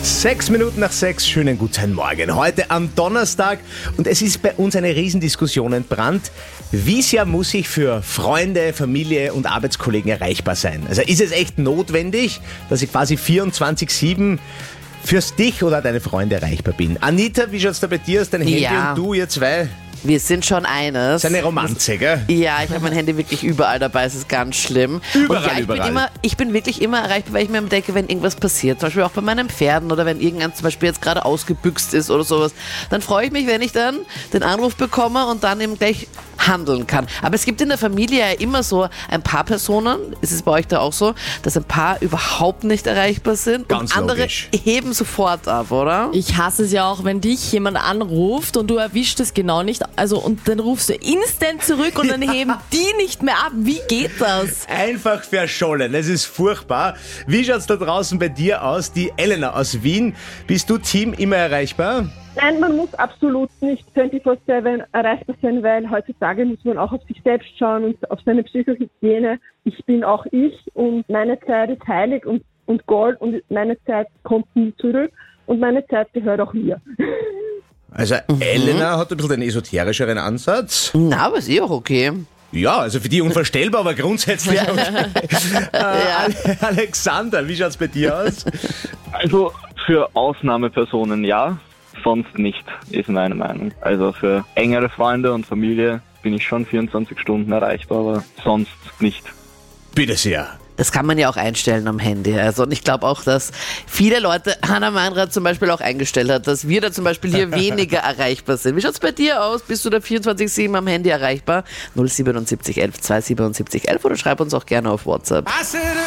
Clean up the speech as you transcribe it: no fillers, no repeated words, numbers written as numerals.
6:06, schönen guten Morgen. Heute am Donnerstag und es ist bei uns eine Riesendiskussion entbrannt. Wie sehr muss ich für Freunde, Familie und Arbeitskollegen erreichbar sein? Also ist es echt notwendig, dass ich quasi 24/7 fürs dich oder deine Freunde erreichbar bin? Anita, wie schaut's da bei dir aus? Dein Handy und du, ihr zwei? Wir sind schon eines. Das ist eine Romanze, gell? Ja, ich habe mein Handy wirklich überall dabei, es ist ganz schlimm. Überall. Ich bin wirklich immer erreichbar, weil ich mir denke, wenn irgendwas passiert, zum Beispiel auch bei meinen Pferden oder wenn irgendein zum Beispiel jetzt gerade ausgebüxt ist oder sowas, dann freue ich mich, wenn ich dann den Anruf bekomme und dann eben gleich handeln kann. Aber es gibt in der Familie ja immer so ein paar Personen, ist es bei euch da auch so, dass ein paar überhaupt nicht erreichbar sind Ganz und andere logisch. heben sofort ab, oder? Ich hasse es ja auch, wenn dich jemand anruft und du erwischt es genau nicht. Also und dann rufst du instant zurück und dann heben die nicht mehr ab. Wie geht das? Einfach verschollen, es ist furchtbar. Wie schaut's da draußen bei dir aus? Die Elena aus Wien. Bist du Team immer erreichbar? Nein, man muss absolut nicht 24/7 erreichbar sein, weil heutzutage muss man auch auf sich selbst schauen und auf seine Psychohygiene. Ich bin auch ich und meine Zeit ist heilig und Gold und meine Zeit kommt nie zurück und meine Zeit gehört auch mir. Also Elena hat ein bisschen den esoterischeren Ansatz. Na, aber ist eh auch okay. Ja, also für die unvorstellbar, aber grundsätzlich okay. Alexander, wie schaut's bei dir aus? Also für Ausnahmepersonen ja, sonst nicht, ist meine Meinung. Also für engere Freunde und Familie bin ich schon 24 Stunden erreichbar, aber sonst nicht. Bitte sehr. Das kann man ja auch einstellen am Handy. Also, und ich glaube auch, dass viele Leute, Hannah Meinrad zum Beispiel auch eingestellt hat, dass wir da zum Beispiel hier weniger erreichbar sind. Wie schaut's bei dir aus? Bist du da 24/7 am Handy erreichbar? 077 11 277 11 oder schreib uns auch gerne auf WhatsApp.